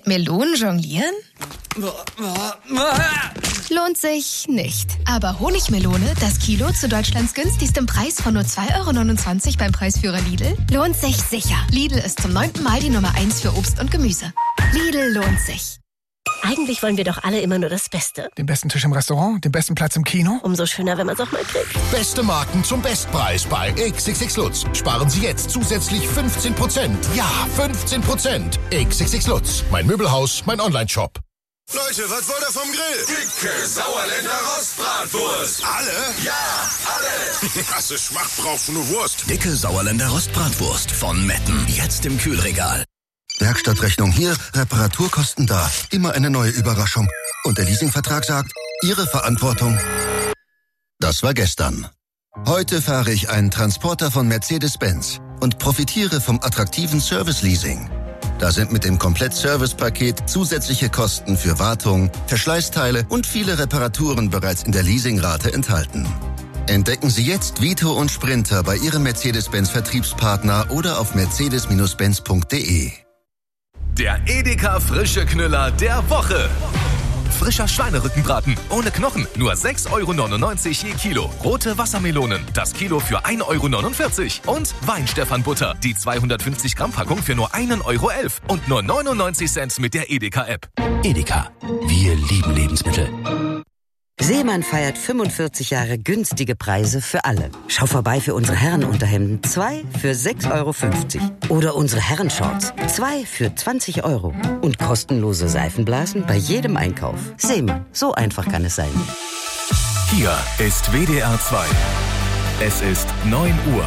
Mit Melonen jonglieren? Lohnt sich nicht. Aber Honigmelone, das Kilo zu Deutschlands günstigstem Preis von nur 2,29 € beim Preisführer Lidl, lohnt sich sicher. Lidl ist zum 9. Mal die Nummer 1 für Obst und Gemüse. Lidl lohnt sich. Eigentlich wollen wir doch alle immer nur das Beste. Den besten Tisch im Restaurant, den besten Platz im Kino. Umso schöner, wenn man es auch mal kriegt. Beste Marken zum Bestpreis bei XXX Lutz. Sparen Sie jetzt zusätzlich 15%. Ja, 15%. XXX Lutz. Mein Möbelhaus, mein Onlineshop. Leute, was wollt ihr vom Grill? Dicke Sauerländer Rostbratwurst. Alle? Ja, alle. Krasse Schmack brauchst du nur Wurst. Dicke Sauerländer Rostbratwurst von Metten. Jetzt im Kühlregal. Werkstattrechnung hier, Reparaturkosten da. Immer eine neue Überraschung. Und der Leasingvertrag sagt, Ihre Verantwortung. Das war gestern. Heute fahre ich einen Transporter von Mercedes-Benz und profitiere vom attraktiven Service-Leasing. Da sind mit dem Komplett-Service-Paket zusätzliche Kosten für Wartung, Verschleißteile und viele Reparaturen bereits in der Leasingrate enthalten. Entdecken Sie jetzt Vito und Sprinter bei Ihrem Mercedes-Benz-Vertriebspartner oder auf mercedes-benz.de. Der Edeka Frische Knüller der Woche. Frischer Schweinerückenbraten ohne Knochen, nur 6,99 € je Kilo. Rote Wassermelonen, das Kilo für 1,49 € Und Weinstefan-Butter, die 250 Gramm Packung für nur 1,11 € und nur 99 Cent mit der Edeka-App. Edeka. Wir lieben Lebensmittel. Seemann feiert 45 Jahre günstige Preise für alle. Schau vorbei für unsere Herrenunterhemden. 2 für 6,50 €. Oder unsere Herrenshorts. 2 für 20 €. Und kostenlose Seifenblasen bei jedem Einkauf. Seemann, so einfach kann es sein. Hier ist WDR 2. Es ist 9 Uhr.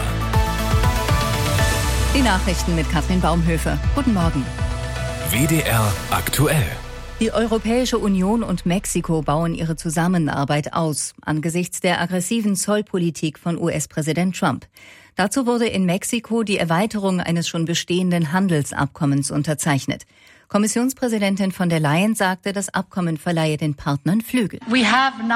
Die Nachrichten mit Katrin Baumhöfe. Guten Morgen. WDR aktuell. Die Europäische Union und Mexiko bauen ihre Zusammenarbeit aus, angesichts der aggressiven Zollpolitik von US-Präsident Trump. Dazu wurde in Mexiko die Erweiterung eines schon bestehenden Handelsabkommens unterzeichnet. Kommissionspräsidentin von der Leyen sagte, das Abkommen verleihe den Partnern Flügel. Wir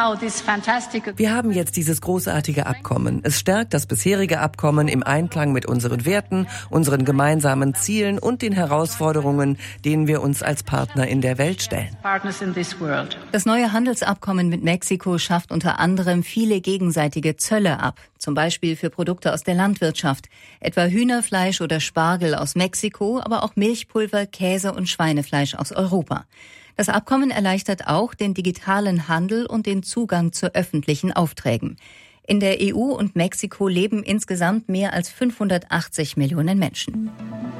haben jetzt dieses großartige Abkommen. Es stärkt das bisherige Abkommen im Einklang mit unseren Werten, unseren gemeinsamen Zielen und den Herausforderungen, denen wir uns als Partner in der Welt stellen. Das neue Handelsabkommen mit Mexiko schafft unter anderem viele gegenseitige Zölle ab, zum Beispiel für Produkte aus der Landwirtschaft, etwa Hühnerfleisch oder Spargel aus Mexiko, aber auch Milchpulver, Käse und Schweinefleisch aus Europa. Das Abkommen erleichtert auch den digitalen Handel und den Zugang zu öffentlichen Aufträgen. In der EU und Mexiko leben insgesamt mehr als 580 Millionen Menschen.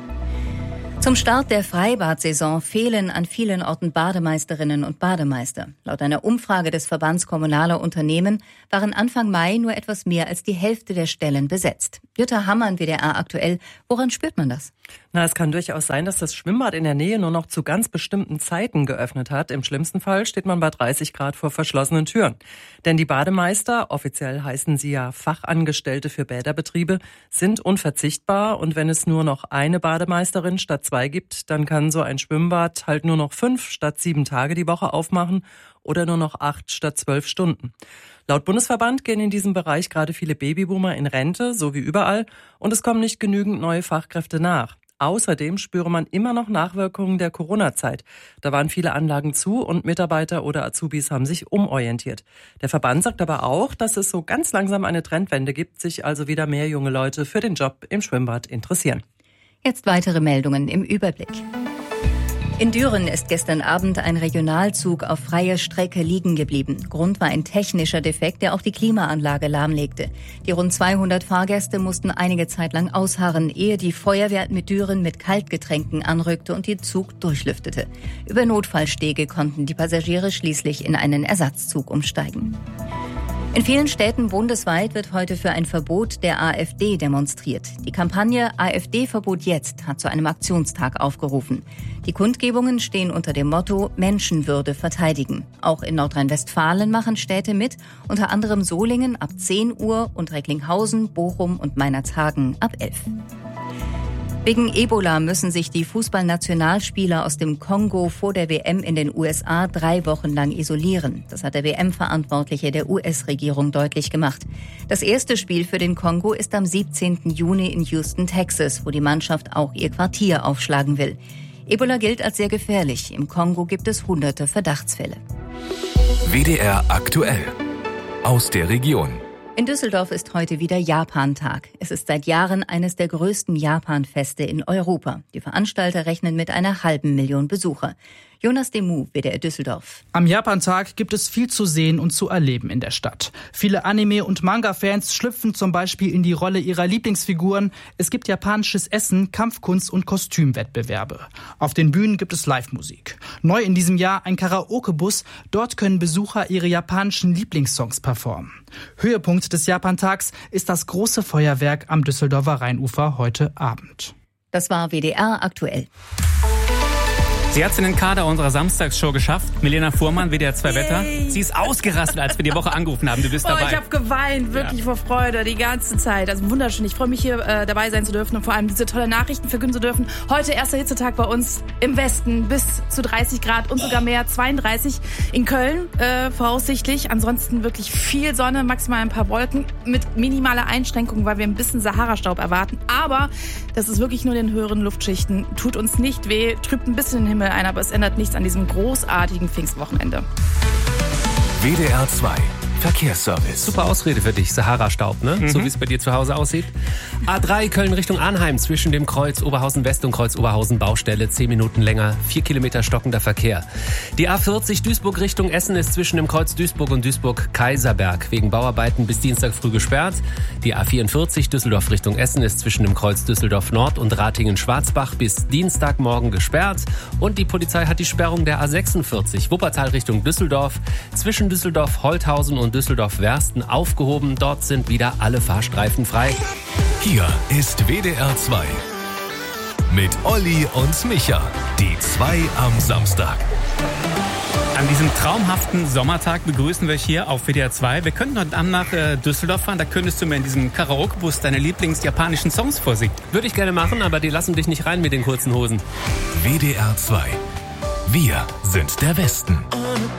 Zum Start der Freibad-Saison fehlen an vielen Orten Bademeisterinnen und Bademeister. Laut einer Umfrage des Verbands kommunaler Unternehmen waren Anfang Mai nur etwas mehr als die Hälfte der Stellen besetzt. Jutta Hammann, WDR aktuell. Woran spürt man das? Es kann durchaus sein, dass das Schwimmbad in der Nähe nur noch zu ganz bestimmten Zeiten geöffnet hat. Im schlimmsten Fall steht man bei 30 Grad vor verschlossenen Türen. Denn die Bademeister, offiziell heißen sie ja Fachangestellte für Bäderbetriebe, sind unverzichtbar. Und wenn es nur noch eine Bademeisterin statt 2 gibt, dann kann so ein Schwimmbad halt nur noch 5 statt 7 Tage die Woche aufmachen oder nur noch 8 statt 12 Stunden. Laut Bundesverband gehen in diesem Bereich gerade viele Babyboomer in Rente, so wie überall, und es kommen nicht genügend neue Fachkräfte nach. Außerdem spüre man immer noch Nachwirkungen der Corona-Zeit. Da waren viele Anlagen zu und Mitarbeiter oder Azubis haben sich umorientiert. Der Verband sagt aber auch, dass es so ganz langsam eine Trendwende gibt, sich also wieder mehr junge Leute für den Job im Schwimmbad interessieren. Jetzt weitere Meldungen im Überblick. In Düren ist gestern Abend ein Regionalzug auf freier Strecke liegen geblieben. Grund war ein technischer Defekt, der auch die Klimaanlage lahmlegte. Die rund 200 Fahrgäste mussten einige Zeit lang ausharren, ehe die Feuerwehr mit Düren mit Kaltgetränken anrückte und den Zug durchlüftete. Über Notfallstege konnten die Passagiere schließlich in einen Ersatzzug umsteigen. In vielen Städten bundesweit wird heute für ein Verbot der AfD demonstriert. Die Kampagne AfD-Verbot jetzt hat zu einem Aktionstag aufgerufen. Die Kundgebungen stehen unter dem Motto Menschenwürde verteidigen. Auch in Nordrhein-Westfalen machen Städte mit, unter anderem Solingen ab 10 Uhr und Recklinghausen, Bochum und Meinerzhagen ab 11. Wegen Ebola müssen sich die Fußballnationalspieler aus dem Kongo vor der WM in den USA 3 Wochen lang isolieren. Das hat der WM-Verantwortliche der US-Regierung deutlich gemacht. Das erste Spiel für den Kongo ist am 17. Juni in Houston, Texas, wo die Mannschaft auch ihr Quartier aufschlagen will. Ebola gilt als sehr gefährlich. Im Kongo gibt es hunderte Verdachtsfälle. WDR aktuell. Aus der Region. In Düsseldorf ist heute wieder Japantag. Es ist seit Jahren eines der größten Japanfeste in Europa. Die Veranstalter rechnen mit einer 500.000 Besucher. Jonas Demu, WDR Düsseldorf. Am Japantag gibt es viel zu sehen und zu erleben in der Stadt. Viele Anime- und Manga-Fans schlüpfen zum Beispiel in die Rolle ihrer Lieblingsfiguren. Es gibt japanisches Essen, Kampfkunst und Kostümwettbewerbe. Auf den Bühnen gibt es Live-Musik. Neu in diesem Jahr ein Karaoke-Bus. Dort können Besucher ihre japanischen Lieblingssongs performen. Höhepunkt des Japantags ist das große Feuerwerk am Düsseldorfer Rheinufer heute Abend. Das war WDR aktuell. Sie hat es in den Kader unserer Samstagsshow geschafft. Milena Fuhrmann, WDR 2 Wetter. Sie ist ausgerastet, als wir die Woche angerufen haben. Du bist dabei. Ich habe geweint, wirklich vor Freude, die ganze Zeit. Also wunderschön. Ich freue mich, hier dabei sein zu dürfen und vor allem diese tolle Nachrichten verkünden zu dürfen. Heute erster Hitzetag bei uns im Westen, bis zu 30 Grad und sogar mehr, 32 in Köln voraussichtlich. Ansonsten wirklich viel Sonne, maximal ein paar Wolken mit minimaler Einschränkung, weil wir ein bisschen Sahara-Staub erwarten. Aber das ist wirklich nur in den höheren Luftschichten. Tut uns nicht weh, trübt ein bisschen den Himmel ein, aber es ändert nichts an diesem großartigen Pfingstwochenende. WDR 2 Verkehrsservice. Super Ausrede für dich, Sahara-Staub, ne? So wie es bei dir zu Hause aussieht. A3 Köln Richtung Arnheim zwischen dem Kreuz Oberhausen West und Kreuz Oberhausen Baustelle. 10 Minuten länger, 4 Kilometer stockender Verkehr. Die A40 Duisburg Richtung Essen ist zwischen dem Kreuz Duisburg und Duisburg-Kaiserberg wegen Bauarbeiten bis Dienstag früh gesperrt. Die A44 Düsseldorf Richtung Essen ist zwischen dem Kreuz Düsseldorf Nord und Ratingen-Schwarzbach bis Dienstagmorgen gesperrt. Und die Polizei hat die Sperrung der A46 Wuppertal Richtung Düsseldorf zwischen Düsseldorf-Holthausen und Düsseldorf-Wersten aufgehoben. Dort sind wieder alle Fahrstreifen frei. Hier ist WDR 2 mit Olli und Micha. Die 2 am Samstag. An diesem traumhaften Sommertag begrüßen wir euch hier auf WDR 2. Wir könnten heute Abend nach Düsseldorf fahren. Da könntest du mir in diesem Karaoke-Bus deine Lieblings-japanischen Songs vorsingen. Würde ich gerne machen, aber die lassen dich nicht rein mit den kurzen Hosen. WDR 2. Wir sind der Westen.